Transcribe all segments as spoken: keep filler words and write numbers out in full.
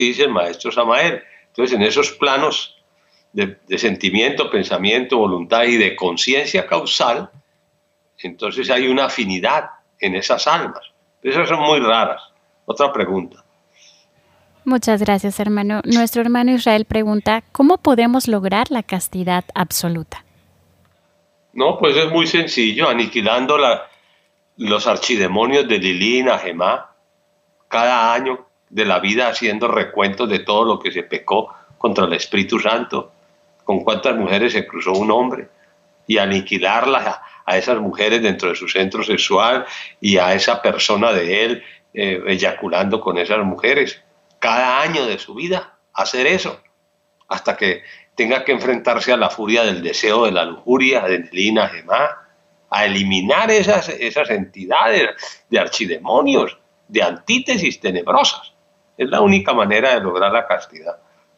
dice el maestro Samael. Entonces, en esos planos de, de sentimiento, pensamiento, voluntad y de conciencia causal, entonces hay una afinidad en esas almas. Esas son muy raras. Otra pregunta. Muchas gracias, hermano. Nuestro hermano Israel pregunta, ¿cómo podemos lograr la castidad absoluta? No, pues es muy sencillo, aniquilando la, los archidemonios de Lilí y Najemá, cada año de la vida haciendo recuentos de todo lo que se pecó contra el Espíritu Santo, con cuántas mujeres se cruzó un hombre, y aniquilarlas a, a esas mujeres dentro de su centro sexual y a esa persona de él eh, eyaculando con esas mujeres. Cada año de su vida hacer eso, hasta que tenga que enfrentarse a la furia del deseo, de la lujuria, de Lilí y Najemá, a eliminar esas, esas entidades de archidemonios, de antítesis tenebrosas. Es la única manera de lograr la castidad.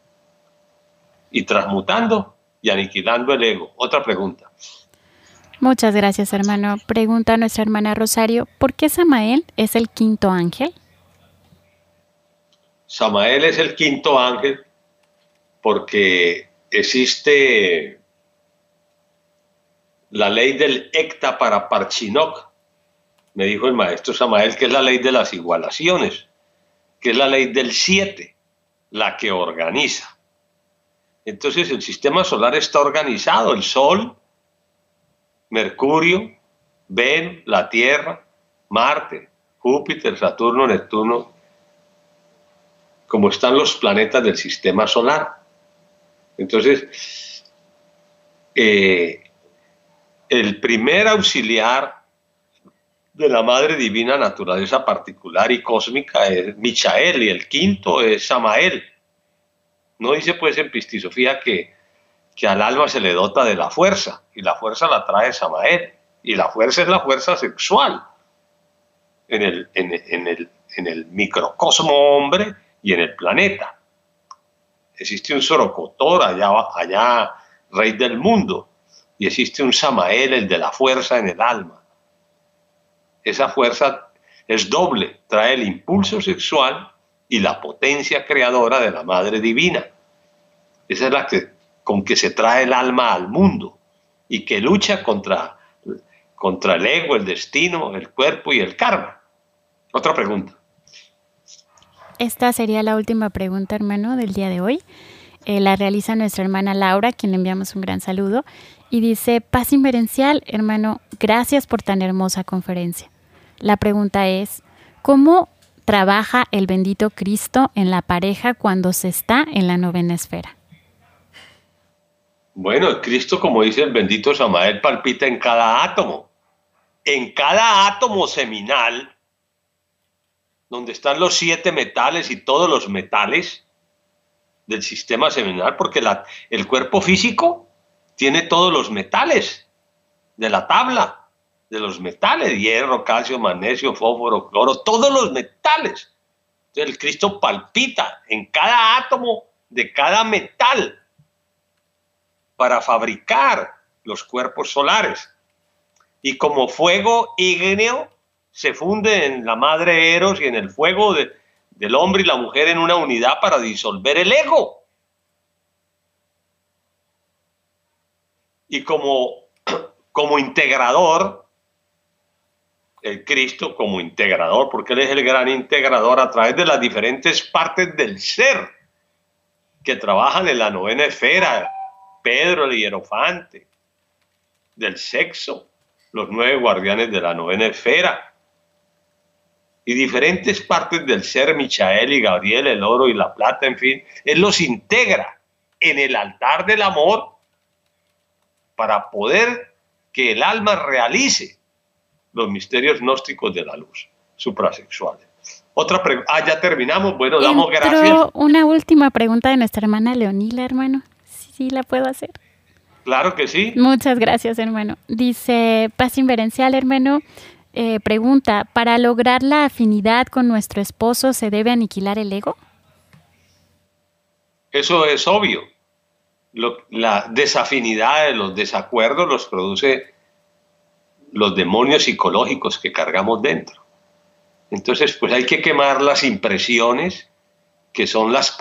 Y transmutando y aniquilando el ego. Otra pregunta. Muchas gracias, hermano. Pregunta nuestra hermana Rosario, ¿por qué Samael es el quinto ángel? Samael es el quinto ángel porque existe la ley del Ecta para Parchinoc, me dijo el maestro Samael, que es la ley de las igualaciones, que es la ley del siete, la que organiza. Entonces el sistema solar está organizado, el Sol, Mercurio, Venus, la Tierra, Marte, Júpiter, Saturno, Neptuno, como están los planetas del sistema solar. Entonces, eh, el primer auxiliar de la Madre Divina Naturaleza particular y cósmica es Michael, y el quinto es Samael. No dice pues en Pistisofía que, que al alma se le dota de la fuerza, y la fuerza la trae Samael, y la fuerza es la fuerza sexual en el, en, en el, en el microcosmo hombre y en el planeta. Existe un Sorocotor allá, allá, rey del mundo, y existe un Samael, el de la fuerza en el alma. Esa fuerza es doble, trae el impulso sexual y la potencia creadora de la Madre Divina. Esa es la que, con que se trae el alma al mundo y que lucha contra, contra el ego, el destino, el cuerpo y el karma. Otra pregunta. Esta sería la última pregunta, hermano, del día de hoy. Eh, la realiza nuestra hermana Laura, a quien le enviamos un gran saludo. Y dice, paz inverencial, hermano, gracias por tan hermosa conferencia. La pregunta es, ¿cómo trabaja el bendito Cristo en la pareja cuando se está en la novena esfera? Bueno, el Cristo, como dice el bendito Samael, palpita en cada átomo. En cada átomo seminal, donde están los siete metales y todos los metales del sistema seminal, porque la, el cuerpo físico tiene todos los metales de la tabla, de los metales, hierro, calcio, magnesio, fósforo, cloro, todos los metales. Entonces el Cristo palpita en cada átomo de cada metal para fabricar los cuerpos solares. Y como fuego ígneo, se funde en la madre Eros y en el fuego de, del hombre y la mujer en una unidad para disolver el ego. Y como, como integrador, el Cristo como integrador, porque Él es el gran integrador a través de las diferentes partes del ser que trabajan en la novena esfera, Pedro el hierofante, del sexo, los nueve guardianes de la novena esfera, y diferentes partes del ser, Michael y Gabriel, el oro y la plata, en fin, Él los integra en el altar del amor para poder que el alma realice los misterios gnósticos de la luz, suprasexuales. Otra pregunta. Ah, ya terminamos. Bueno, damos Entró gracias. Una última pregunta de nuestra hermana Leonila, hermano. Sí, sí, la puedo hacer. Claro que sí. Muchas gracias, hermano. Dice, paz inverencial, hermano. Eh, pregunta, ¿para lograr la afinidad con nuestro esposo se debe aniquilar el ego? Eso es obvio. Lo, la desafinidad, los desacuerdos los produce los demonios psicológicos que cargamos dentro. Entonces, pues hay que quemar las impresiones que son las